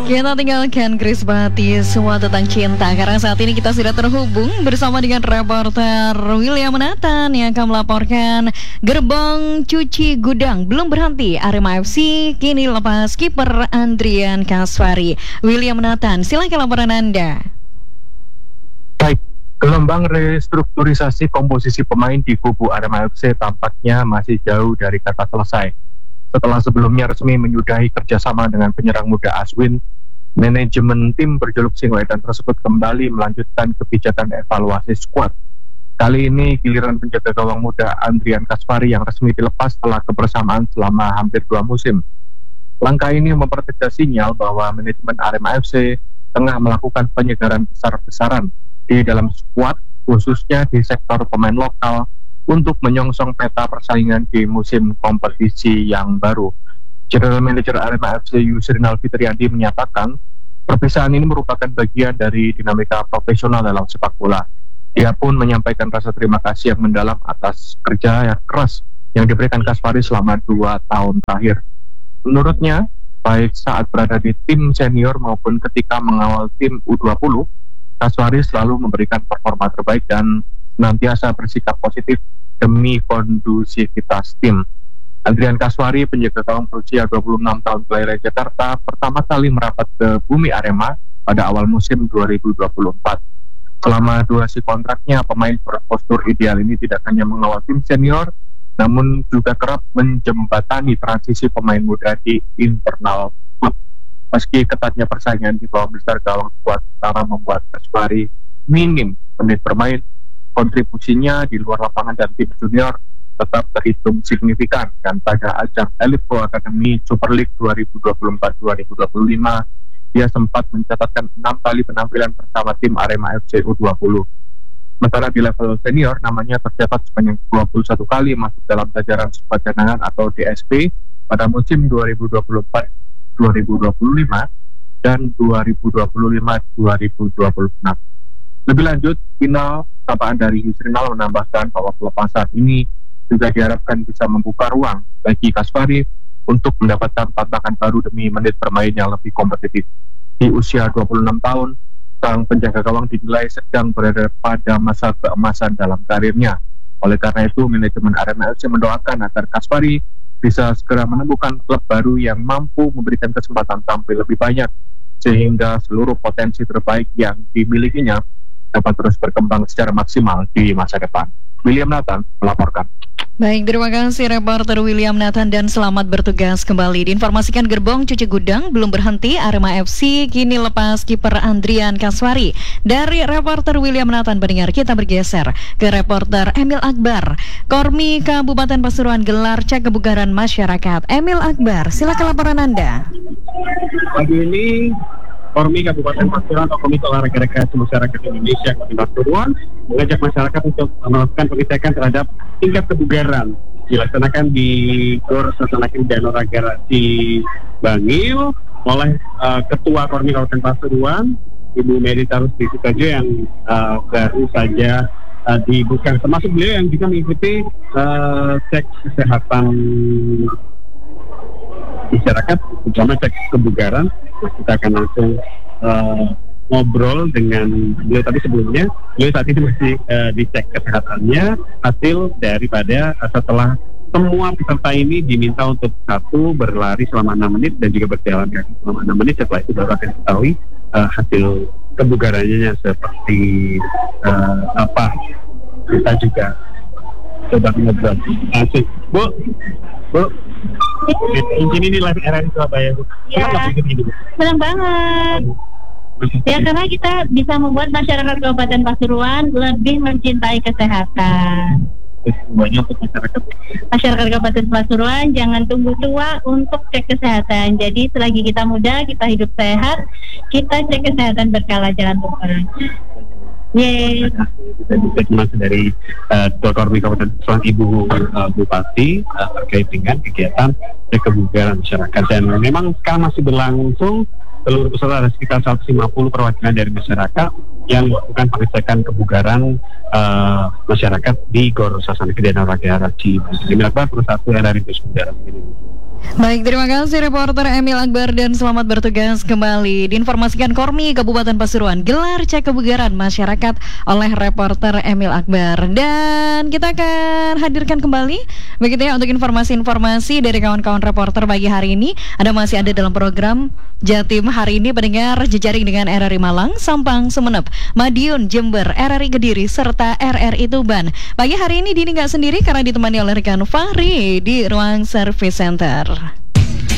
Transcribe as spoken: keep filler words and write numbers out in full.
Kita tinggalkan Chris Bati semua tentang cinta, karena saat ini kita sudah terhubung bersama dengan reporter William Nathan yang akan melaporkan gerbong cuci gudang belum berhenti. Arema F C kini lepas kiper Andrian Kasvari. William Nathan, silakan laporan Anda. Baik, gelombang restrukturisasi komposisi pemain di kubu Arema F C tampaknya masih jauh dari kata selesai. Setelah sebelumnya resmi menyudahi kerjasama dengan penyerang muda Aswin, manajemen tim berjuluk Singoedan tersebut kembali melanjutkan kebijakan evaluasi skuad. Kali ini giliran penjaga gawang muda Andrian Kasvari yang resmi dilepas setelah kebersamaan selama hampir dua musim. Langkah ini mempertegas sinyal bahwa manajemen Arema F C tengah melakukan penyegaran besar-besaran di dalam skuad, khususnya di sektor pemain lokal, untuk menyongsong peta persaingan di musim kompetisi yang baru. General Manager Arema F C Yusrinal Fitriandi menyatakan perpisahan ini merupakan bagian dari dinamika profesional dalam sepak bola. Dia pun menyampaikan rasa terima kasih yang mendalam atas kerja yang keras yang diberikan Kasvari selama dua tahun terakhir. Menurutnya, baik saat berada di tim senior maupun ketika mengawal tim U dua puluh, Kasvari selalu memberikan performa terbaik dan senantiasa bersikap positif demi kondusivitas tim. Andrian Kasvari, penjaga gawang berusia dua puluh enam tahun kelahiran Jakarta, pertama kali merapat ke bumi Arema pada awal musim dua ribu dua puluh empat. Selama durasi kontraknya, pemain berpostur ideal ini tidak hanya mengawal tim senior, namun juga kerap menjembatani transisi pemain muda di internal klub. Meski ketatnya persaingan di bawah besar gawang skuad utama membuat Kasvari minim menit bermain, kontribusinya di luar lapangan dan tim junior tetap terhitung signifikan, dan pada ajang Elite Pro Academy Super League dua ribu dua puluh empat dua ribu dua puluh lima dia sempat mencatatkan enam kali penampilan bersama tim Arema F C U dua puluh. Sementara di level senior namanya tercatat sebanyak dua puluh satu kali masuk dalam jajaran skuad cadangan atau D S P pada musim dua ribu dua puluh empat dua ribu dua puluh lima dan dua ribu dua puluh lima dua ribu dua puluh enam. Lebih lanjut, final sapaan dari Yusrinal menambahkan bahwa pelepasan ini juga diharapkan bisa membuka ruang bagi Kasvari untuk mendapatkan tantangan baru demi menit bermain yang lebih kompetitif. Di usia dua puluh enam tahun, sang penjaga gawang dinilai sedang berada pada masa keemasan dalam karirnya. Oleh karena itu, manajemen Arema F C mendoakan agar Kasvari bisa segera menemukan klub baru yang mampu memberikan kesempatan tampil lebih banyak, sehingga seluruh potensi terbaik yang dimilikinya dapat terus berkembang secara maksimal di masa depan. William Nathan melaporkan. Baik, terima kasih reporter William Nathan dan selamat bertugas kembali. Diinformasikan gerbong cuci gudang belum berhenti. Arema F C kini lepas kiper Andrian Kasvari. Dari reporter William Nathan pendengar, kita bergeser ke reporter Emil Akbar. Kormi Kabupaten Pasuruan gelar cek kebugaran masyarakat. Emil Akbar, silakan laporan Anda. Pagi ini Kormi Kabupaten Pasuruan atau Komite Olahraga Rekreasi Masyarakat Indonesia Kabupaten Pasuruan mengajak masyarakat untuk melakukan pengecekan terhadap tingkat kebugaran dilaksanakan di Gor Sasana Kristian Regenerasi Bangil oleh uh, Ketua Kormi Kabupaten Pasuruan Ibu Mary Tarusdi Sukajo yang uh, baru saja uh, dibuka, termasuk beliau yang juga mengikuti uh, cek kesehatan masyarakat, terutama cek kebugaran. Kita akan langsung uh, ngobrol dengan beliau. Tapi sebelumnya beliau saat ini masih uh, dicek kesehatannya. Hasil daripada uh, setelah semua peserta ini diminta untuk satu berlari selama enam menit dan juga berjalan kaki selama enam menit. Setelah itu baru akan diketahui uh, hasil kebugarannya seperti uh, apa. Kita juga coba ngobrol. Asik, Bu. Bu, mungkin ini live R R I Surabaya, Bu. Ya, senang banget. Ya, karena kita bisa membuat masyarakat Kabupaten Pasuruan lebih mencintai kesehatan. Semuanya untuk masyarakat. Masyarakat Kabupaten Pasuruan jangan tunggu tua untuk cek kesehatan. Jadi selagi kita muda, kita hidup sehat, kita cek kesehatan berkala, jangan lupa. Yeay. Kita bisa masuk dari uh, Kormi Kabupaten Pasuruan Ibu uh, Bupati uh, terkait dengan kegiatan kebugaran masyarakat, dan memang sekarang masih berlangsung. Seluruh peserta ada sekitar seratus lima puluh perwakilan dari masyarakat yang melakukan pengecekan kebugaran uh, masyarakat di Gor Sasana Kristian Regenerasi Bangil. Ini adalah satu R R I Indonesia. Baik, terima kasih reporter Emil Akbar dan selamat bertugas kembali. Diinformasikan Kormi Kabupaten Pasuruan gelar cek kebugaran masyarakat oleh reporter Emil Akbar. Dan kita akan hadirkan kembali begitu ya untuk informasi-informasi dari kawan-kawan reporter pagi hari ini. Ada masih ada dalam program Jatim hari ini pendengar jejaring dengan R R I Malang, Sampang, Sumeneb, Madiun, Jember, R R I Kediri serta R R I Tuban. Pagi hari ini Dini nggak sendiri karena ditemani oleh rekan Fahri di ruang service center.